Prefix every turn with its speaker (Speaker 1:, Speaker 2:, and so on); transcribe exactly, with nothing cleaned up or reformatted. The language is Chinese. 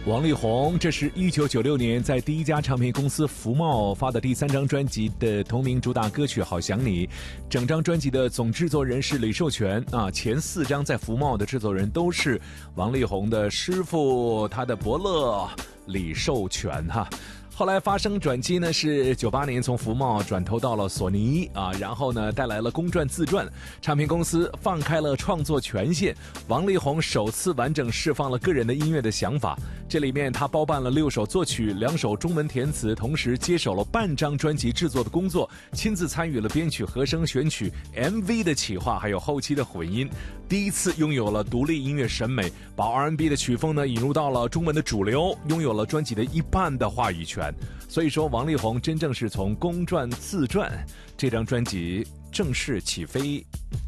Speaker 1: 王力宏，这是一九九六年在第一家唱片公司福茂发的第三张专辑的同名主打歌曲《好想你》。整张专辑的总制作人是李寿全啊，前四张在福茂的制作人都是王力宏的师傅，他的伯乐李寿全哈。后来发生转机呢，是九八年从福茂转投到了索尼啊，然后呢带来了公传自传，唱片公司放开了创作权限，王力宏首次完整释放了个人的音乐的想法。这里面他包办了六首作曲、两首中文填词，同时接手了半张专辑制作的工作，亲自参与了编曲、和声选曲、M V 的企划，还有后期的混音。第一次拥有了独立音乐审美，把 R and B 的曲风呢引入到了中文的主流，拥有了专辑的一半的话语权。所以说，王力宏真正是从公传自传这张专辑正式起飞。